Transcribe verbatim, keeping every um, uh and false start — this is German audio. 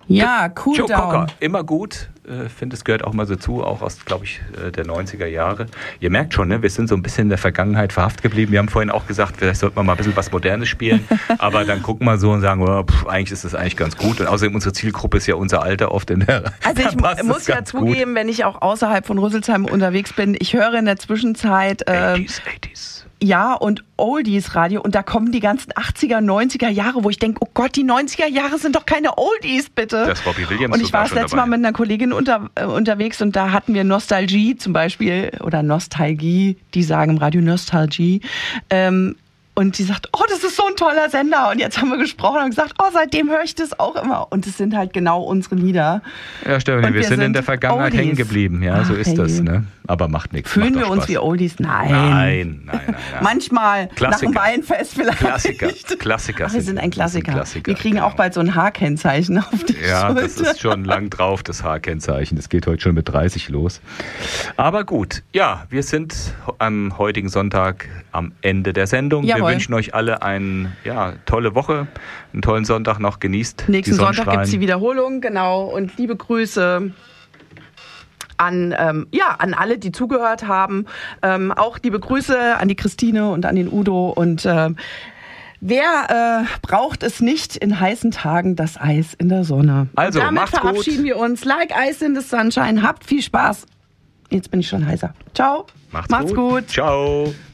Ja, cool. Joe Cocker, immer gut. Ich finde, es gehört auch mal so zu, auch aus, glaube ich, der neunziger Jahre. Ihr merkt schon, ne, wir sind so ein bisschen in der Vergangenheit verhaftet geblieben. Wir haben vorhin auch gesagt, vielleicht sollten wir mal ein bisschen was Modernes spielen. Aber dann gucken wir so und sagen, oh, pff, eigentlich ist das eigentlich ganz gut. Und außerdem, unsere Zielgruppe ist ja unser Alter oft in der. Also ich muss ja zugeben, gut. Wenn ich auch außerhalb von Rüsselsheim unterwegs bin, ich höre in der Zwischenzeit äh, achtziger, achtziger. Ja, und Oldies-Radio. Und da kommen die ganzen achtziger, neunziger Jahre, wo ich denke, oh Gott, die neunziger Jahre sind doch keine Oldies, bitte. Das Robbie Williams. Und ich war das letzte Mal mit einer Kollegin unter, äh, unterwegs und da hatten wir Nostalgie zum Beispiel, oder Nostalgie, die sagen im Radio Nostalgie. Ähm, Und die sagt, oh, das ist so ein toller Sender. Und jetzt haben wir gesprochen und gesagt, oh, seitdem höre ich das auch immer. Und es sind halt genau unsere Lieder. Ja, Stefanie, wir, wir sind in der Vergangenheit hängen geblieben. Ja, Ach, so ist hey. das. Ne? Aber macht nichts. Fühlen macht wir uns wie Oldies? Nein. Nein, nein, nein. nein. Manchmal Klassiker. nach dem Weinfest vielleicht. Klassiker. Klassiker. Ach, wir sind ein Klassiker. Klassiker. Wir kriegen genau. auch bald so ein H-Kennzeichen auf die Ja, Schulter. das ist schon lang drauf, das H-Kennzeichen. Das geht heute schon mit dreißig los. Aber gut, ja, wir sind am heutigen Sonntag am Ende der Sendung. Jawohl. Wir wünschen euch alle eine ja, tolle Woche, einen tollen Sonntag noch. Genießt Nächsten die Sonntag gibt es die die Wiederholung, genau. Und liebe Grüße an, ähm, ja, an alle, die zugehört haben. Ähm, auch liebe Grüße an die Christine und an den Udo. Und äh, wer äh, braucht es nicht in heißen Tagen, das Eis in der Sonne? Also, und damit macht's verabschieden gut. wir uns. Like Ice in the Sunshine. Habt viel Spaß. Jetzt bin ich schon heißer. Ciao. Macht's, Macht's gut. gut. Ciao.